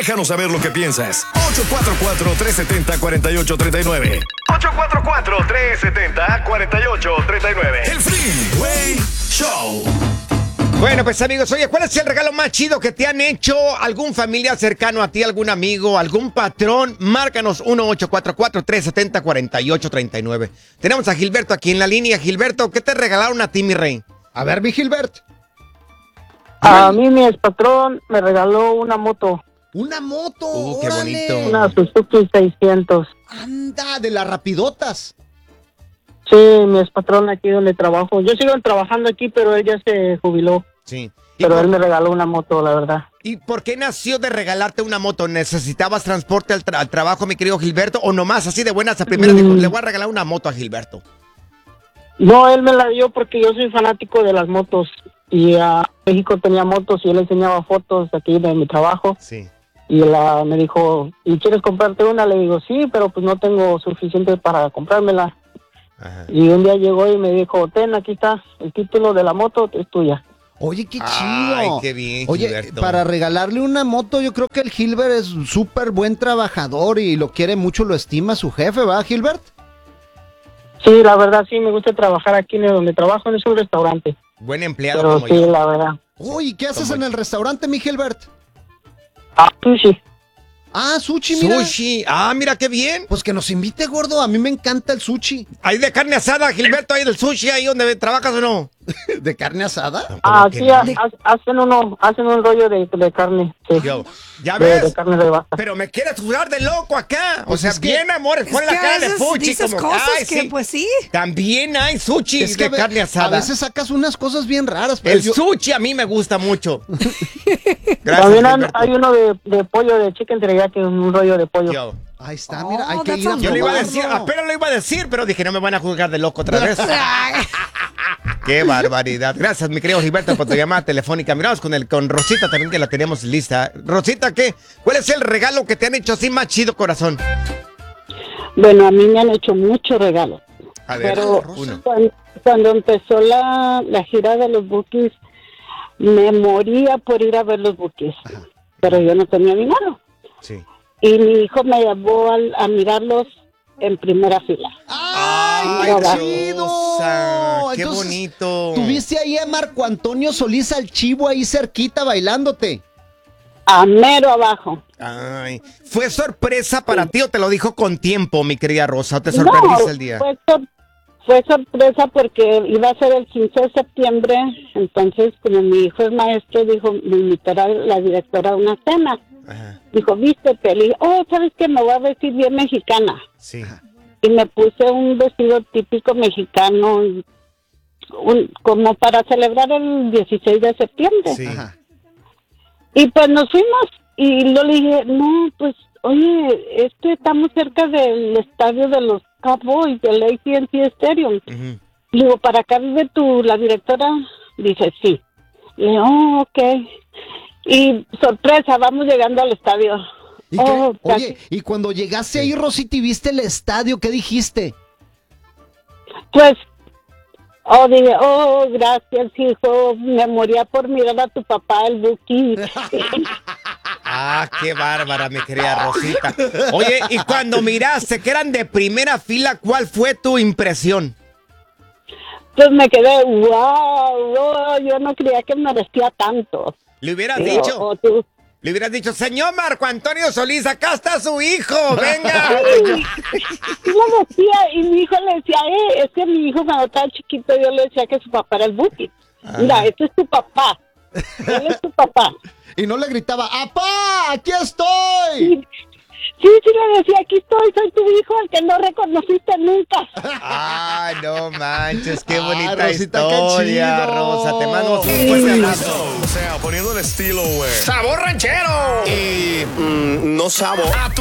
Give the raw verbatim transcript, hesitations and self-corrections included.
Déjanos saber lo que piensas. ocho cuatro cuatro, tres siete cero, cuatro ocho tres nueve. ocho cuatro cuatro, tres siete cero, cuatro ocho tres nueve. El Freeway Show. Bueno, pues amigos, oye, ¿cuál es el regalo más chido que te han hecho algún familiar cercano a ti, algún amigo, algún patrón? Márcanos uno ocho cuatro cuatro, tres siete cero, cuatro ocho tres nueve. Tenemos a Gilberto aquí en la línea. Gilberto, ¿qué te regalaron a ti, mi rey? A ver, mi Gilbert. A mí mi expatrón me regaló una moto. Una moto, Uh, qué órale. bonito. Una Suzuki seiscientos. Anda, de las rapidotas. Sí, mi expatrón aquí donde trabajo. Yo sigo trabajando aquí, pero él ya se jubiló. Sí. ¿Y Pero por, él me regaló una moto, la verdad. ¿Y por qué nació de regalarte una moto? ¿Necesitabas transporte al, tra- al trabajo, mi querido Gilberto? ¿O nomás así de buenas a primeras dijo, Mm. le voy a regalar una moto a Gilberto? No, él me la dio porque yo soy fanático de las motos. Y a México tenía motos y él enseñaba fotos aquí de mi trabajo. Sí. Y la, me dijo, ¿y quieres comprarte una? Le digo, sí, pero pues no tengo suficiente para comprármela. Ajá. Y un día llegó y me dijo, ten, aquí está, el título de la moto es tuya. Oye, qué chido. Ay, qué bien, Oye, Gilberto. para regalarle una moto, yo creo que el Gilbert es un súper buen trabajador y lo quiere mucho, lo estima su jefe, ¿va, Gilbert? Sí, la verdad sí, me gusta trabajar aquí en donde trabajo, es un restaurante. Buen empleado Pero como sí, yo. la verdad. Uy, ¿qué haces Como en yo. el restaurante, mi Gilbert? Ah, sushi. Ah, sushi, mira. Sushi. Ah, mira qué bien. Pues que nos invite, gordo. A mí me encanta el sushi. Hay de carne asada, Gilberto, ahí del sushi, ahí donde trabajas o no. ¿De carne asada? Ah, que sí, no? ha- ha- hacen uno, hacen un rollo de, de carne. Sí. Yo, ya De, de ves. carne de vaca. Pero me quieres jugar de loco acá. O Pues sea, es que- bien, amores, Es pon que la a cara de veces fuchi. dices Como, cosas ay, que, sí. pues sí. También hay sushi Es que de a ve- carne asada. A veces sacas unas cosas bien raras. Pero El yo- sushi a mí me gusta mucho. Gracias, También han- Gilberto. hay uno de, de pollo, de chicken teriyaki, un rollo de pollo. Yo, Ahí está, mira, hay Oh, que that ir a sounds yo le iba a probarlo. decir, apenas lo iba a decir, pero dije, no me van a juzgar de loco otra vez. Qué barbaridad. Gracias, mi querido Gilberto, por tu llamada telefónica. Miramos con el con Rosita también, que la tenemos lista. Rosita, ¿qué? ¿Cuál es el regalo que te han hecho así más chido, corazón? Bueno, a mí me han hecho muchos regalos. A ver, Pero uno. cuando, cuando empezó la, la gira de los Bukis, me moría por ir a ver los Bukis. Pero yo no tenía dinero. Sí. Y mi hijo me llevó al- a mirarlos en primera fila. ¡Ay, Ay, qué chido! Rosa, qué Entonces, bonito. Tuviste ahí a Marco Antonio Solís al chivo ahí cerquita bailándote. A mero abajo. Ay, ¿fue sorpresa para ti o te lo dijo con tiempo, mi querida Rosa? ¿O te sorprendiste No, el día? Fue, sor- fue sorpresa porque iba a ser el quince de septiembre. Entonces, como mi hijo es maestro, dijo, me invitará la directora a una cena. Ajá, Dijo, vístete. Le dije, oh, ¿sabes qué? Me voy a vestir bien mexicana. sí. Y me puse un vestido típico mexicano, un- como para celebrar el dieciséis de septiembre. Sí. Ajá. Y pues nos fuimos. Y yo le dije, no, pues, oye, es que estamos cerca del estadio de los Cowboys, del A T and T Stadium. Ujú. Le digo, ¿para acá vive tu, la directora? Dice, sí. Le digo, oh, ok. Y sorpresa, vamos llegando al estadio. ¿Y qué? Oh, Oye, y cuando llegaste ahí, Rosita, y viste el estadio, ¿qué dijiste? Pues, oh, dije, oh, gracias, hijo. Me moría por mirar a tu papá, el Buki. Ah, qué bárbara, mi querida Rosita. Oye, y cuando miraste que eran de primera fila, ¿cuál fue tu impresión? Pues me quedé, wow, wow, yo no creía que me vestía tanto. Le hubieras Digo, dicho, oh, tú- le hubieras dicho, señor Marco Antonio Solís, acá está su hijo, venga. Sí lo decía, y mi hijo le decía, eh, es que mi hijo cuando estaba chiquito yo le decía que su papá era el Buki. Mira, este es tu papá. Él es tu papá. Y no le gritaba, ¡apá! ¡Aquí estoy! Sí, sí le decía, aquí estoy, soy tu hijo, el que no reconociste nunca. Ay, no manches, qué Ay, bonita Rosita, qué historia, chido. Rosa. Te mando un fuerte abrazo. O sea, poniendo el estilo, güey. ¡Sabor ranchero! Y mm, no sabo. A tu